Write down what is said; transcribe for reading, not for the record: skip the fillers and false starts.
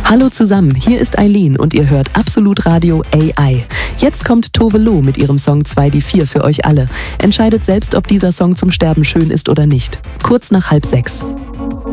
Hallo zusammen, hier ist Eileen und ihr hört Absolut Radio AI. Jetzt kommt Tove Lo mit ihrem Song 2die4 für euch alle. Entscheidet selbst, ob dieser Song zum Sterben schön ist oder nicht. Kurz nach 5:30.